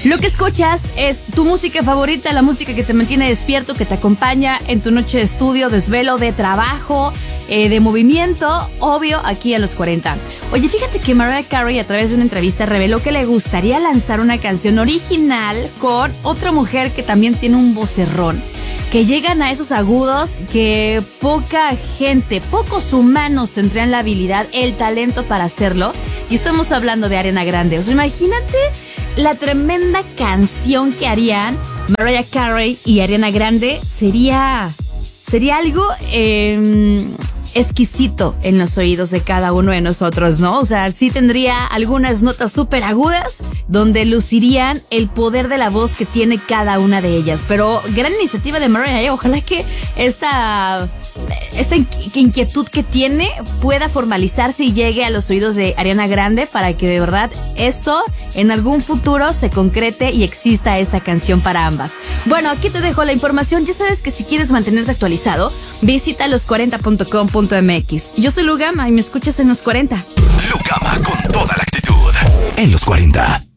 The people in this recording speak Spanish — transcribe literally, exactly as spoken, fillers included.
Lo que escuchas es tu música favorita, la música que te mantiene despierto, que te acompaña en tu noche de estudio, desvelo, de trabajo, eh, de movimiento, obvio, aquí a los cuarenta. Oye, fíjate que Mariah Carey a través de una entrevista reveló que le gustaría lanzar una canción original con otra mujer que también tiene un vocerrón, que llegan a esos agudos que poca gente, pocos humanos tendrían la habilidad, el talento para hacerlo. Y estamos hablando de Ariana Grande. O sea, imagínate la tremenda canción que harían Mariah Carey y Ariana Grande. Sería, sería algo eh, exquisito en los oídos de cada uno de nosotros, ¿no? O sea, sí tendría algunas notas súper agudas donde lucirían el poder de la voz que tiene cada una de ellas. Pero gran iniciativa de Mariah, ojalá que esta, esta inquietud que tiene pueda formalizarse y llegue a los oídos de Ariana Grande para que de verdad esto en algún futuro se concrete y exista esta canción para ambas. Bueno, aquí te dejo la información. Ya sabes que si quieres mantenerte actualizado, visita los cuarenta punto com punto m x. Yo soy Lugama y me escuchas en Los cuarenta. Lugama con toda la actitud en Los cuarenta.